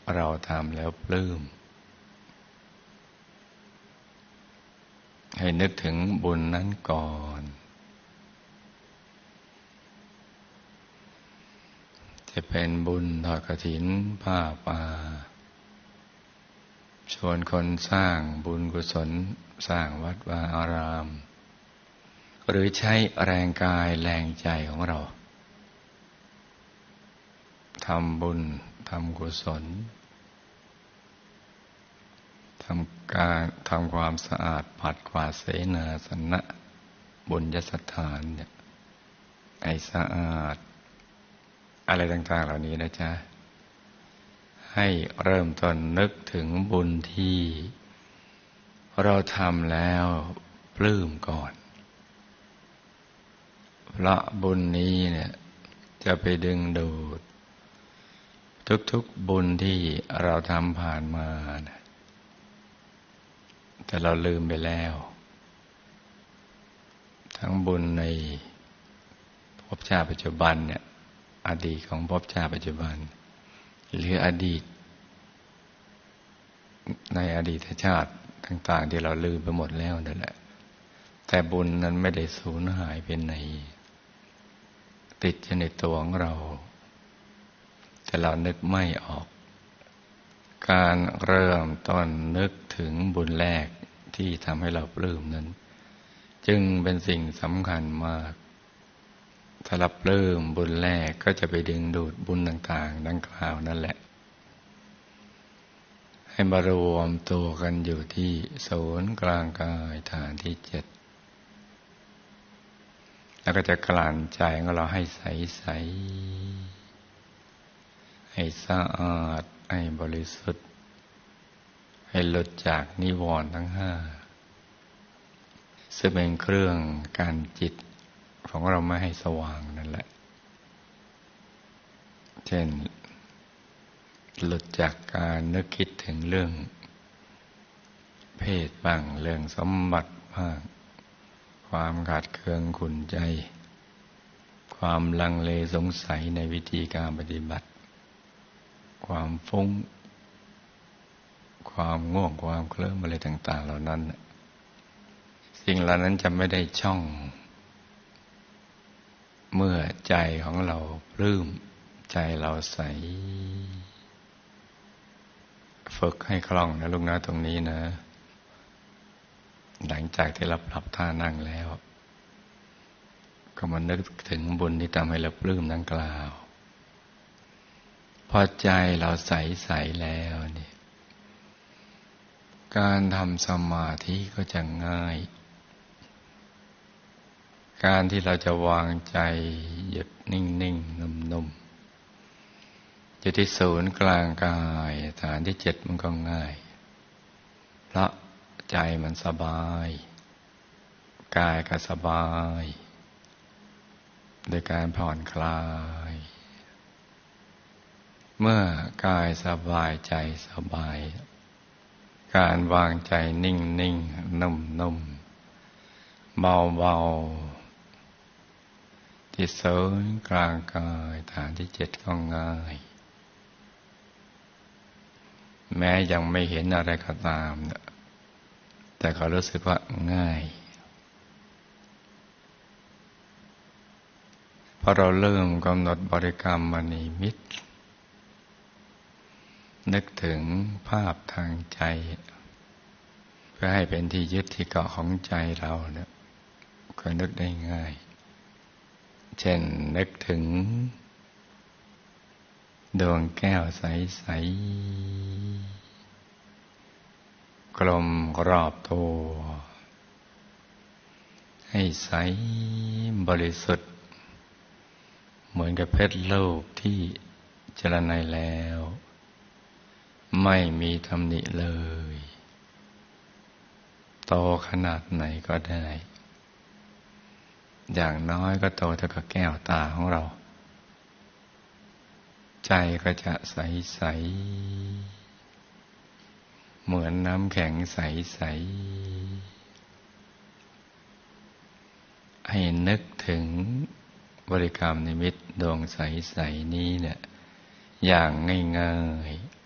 เราทำแล้วปลื้มให้นึกถึงบุญนั้นก่อนจะเป็นบุญทอดกฐินผ้าป่าชวนคนสร้างบุญกุศลสร้างวัดวาอารามหรือใช้แรงกายแรงใจของเราทำบุญทำกุศลทำความสะอาดปัดกวาดเสนาสนะบุญยสถานเนี่ยให้สะอาดอะไรต่างๆเหล่านี้นะจ๊ะให้เริ่มต้นนึกถึงบุญที่เราทำแล้วปลื้มก่อนเพราะบุญนี้เนี่ยจะไปดึงดูดทุกๆบุญที่เราทำผ่านมานะแต่เราลืมไปแล้วทั้งบุญในภพชาติปัจจุบันเนี่ยอดีตของภพชาติปัจจุบันหรืออดีตในอดีตชาติต่างๆที่เราลืมไปหมดแล้วนั่นแหละแต่บุญนั้นไม่ได้สูญหายไปไหนติดอยู่ในตัวของเราแต่เรานึกไม่ออกการเริ่มต้นนึกถึงบุญแรกที่ทำให้เราปลื้มนั้นจึงเป็นสิ่งสำคัญมากถ้าเราปลื้มบุญแรกก็จะไปดึงดูดบุญต่างๆดังกล่าวนั่นแหละให้มารวมตัวกันอยู่ที่ศูนย์กลางกายฐานที่7แล้วก็จะกลั่นใจของเราให้ใสๆให้สะอาดให้บริสุทธิ์ให้หลุดจากนิวรณ์ทั้ง5ซึ่งเป็นเครื่องกันจิตของเราไม่ให้สว่างนั่นแหละเช่นหลุดจากการนึกคิดถึงเรื่องเพศบ้างเรื่องสมบัติบ้างความขาดเคืองขุ่นใจความลังเลสงสัยในวิธีการปฏิบัติความฟุ้งความง่วงความเคลิ้มอะไรต่างๆเหล่านั้นสิ่งเหล่านั้นจะไม่ได้ช่องเมื่อใจของเราปลื้มใจเราใสฝึกให้คล่องนะลูกนะตรงนี้นะหลังจากที่เราปรับท่านั่งแล้วก็มานึกถึงบุญที่ทำให้เราปลื้มดังกล่าวพอใจเราใสๆแล้วนี่การทำสมาธิก็จะง่ายการที่เราจะวางใจหยุดนิ่งๆนุ่มๆอยู่ที่ศูนย์กลางกายฐานที่7มันก็ง่ายเพราะใจมันสบายกายก็สบายโดยการผ่อนคลายเมื่อกายสบายใจสบายการวางใจนิ่งๆนุ่มๆเบาๆที่ศูนย์กลางกายฐานที่7ก็ง่ายแม้ยังไม่เห็นอะไรก็ตามแต่ก็รู้สึกว่าง่ายพอเราเริ่มกำหนดบริกรรมมณีมิตรนึกถึงภาพทางใจเพื่อให้เป็นที่ยึดที่เกาะของใจเราเนี่ยก็นึกได้ง่ายเช่นนึกถึงดวงแก้วใสๆกลมรอบตัวให้ใสบริสุทธิ์เหมือนกับเพชรลูกที่เจรไนแล้วไม่มีตำหนิเลยโตขนาดไหนก็ได้อย่างน้อยก็โตเท่ากับแก้วตาของเราใจก็จะใสๆเหมือนน้ำแข็งใสๆให้นึกถึงบริกรรมนิมิตดวงใสๆนี้เนี่ยอย่างง่ายๆ